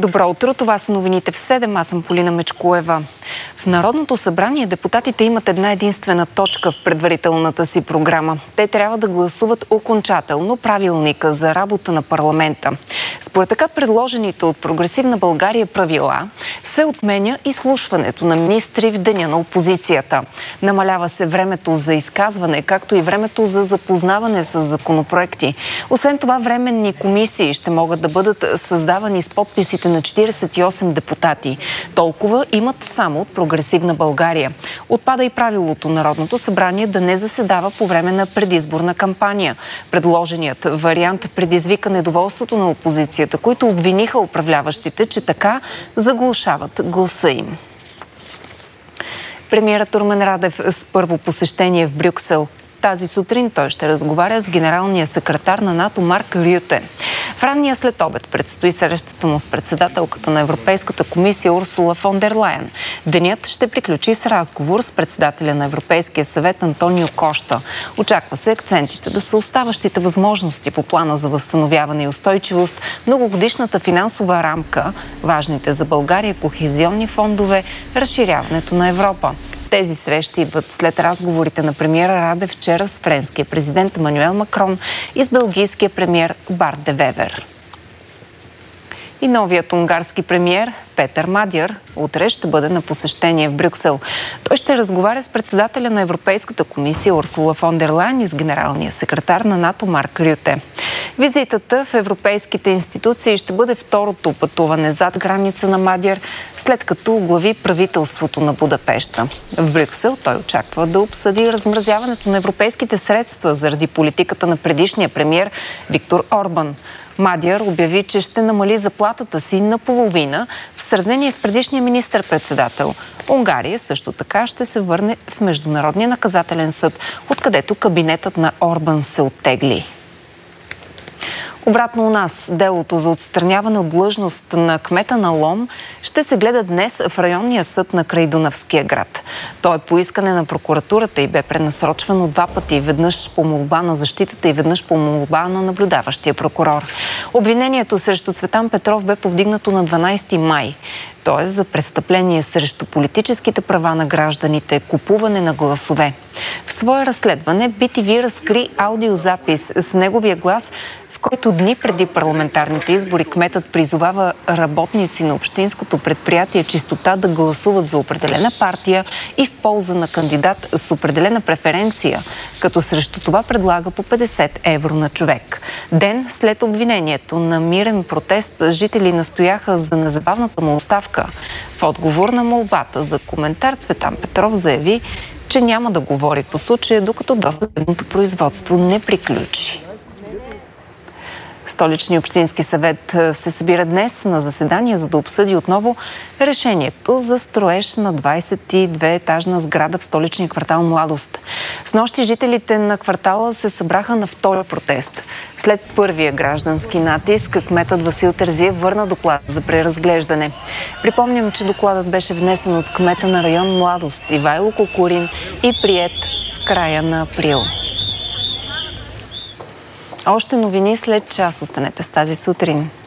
Добро утро, това са новините в 7. Аз съм Полина Мечкоева. В Народното събрание депутатите имат една единствена точка в предварителната си програма. Те трябва да гласуват окончателно правилника за работа на парламента. Според така предложените от Прогресивна България правила се отменя изслушването на министри в деня на опозицията. Намалява се времето за изказване, както и времето за запознаване с законопроекти. Освен това, временни комисии ще могат да бъдат създавани с подписите на 48 депутати. Толкова имат само от Прогресивна България. Отпада и правилото Народното събрание да не заседава по време на предизборна кампания. Предложеният вариант предизвика недоволството на опозицията, които обвиниха управляващите, че така заглушават гласа им. Премиерът Румен Радев с първо посещение в Брюксел. Тази сутрин той ще разговаря с генералния секретар на НАТО Марк Рюте. В ранния следобед предстои срещата му с председателката на Европейската комисия Урсула фон дер Лайен. Денят ще приключи с разговор с председателя на Европейския съвет Антонио Кошта. Очаква се акцентите да са оставащите възможности по плана за възстановяване и устойчивост, многогодишната финансова рамка, важните за България кохезионни фондове, разширяването на Европа. Тези срещи идват след разговорите на премиера Радев вчера с френския президент Емануел Макрон и с белгийския премиер Барт де Вевер. И новият унгарски премиер Петър Мадяр утре ще бъде на посещение в Брюксел. Той ще разговаря с председателя на Европейската комисия Урсула фон дер Лайен и с генералния секретар на НАТО Марк Рюте. Визитата в европейските институции ще бъде второто пътуване зад граница на Мадяр, след като оглави правителството на Будапеща. В Брюксел той очаква да обсъди размразяването на европейските средства заради политиката на предишния премиер Виктор Орбан. Мадяр обяви, че ще намали заплатата си наполовина в сравнение с предишния министър-председател. Унгария също така ще се върне в Международния наказателен съд, откъдето кабинетът на Орбан се оттегли. Обратно у нас, делото за отстраняване от длъжност на кмета на Лом ще се гледа днес в районния съд на Крайдунавския град. Той е по искане на прокуратурата и бе пренасрочвано два пъти, веднъж по молба на защитата и веднъж по молба на наблюдаващия прокурор. Обвинението срещу Цветан Петров бе повдигнато на 12 май. Т.е. за престъпление срещу политическите права на гражданите, купуване на гласове. В свое разследване BTV разкри аудиозапис с неговия глас, в който дни преди парламентарните избори кметът призовава работници на общинското предприятие Чистота да гласуват за определена партия и в полза на кандидат с определена преференция, като срещу това предлага по 50 евро на човек. Ден след обвинението на мирен протест жители настояха за незабавната му оставка. В отговор на молбата за коментар Цветан Петров заяви, че няма да говори по случая, докато досъдебното производство не приключи. Столичния общински съвет се събира днес на заседание, за да обсъди отново решението за строеж на 22-етажна сграда в столичния квартал Младост. Снощи жителите на квартала се събраха на втори протест. След първия граждански натиск, кметът Васил Терзиев върна доклад за преразглеждане. Припомням, че докладът беше внесен от кмета на район Младост Ивайло Кокорин и приет в края на април. Още новини след час. Останете с тази сутрин.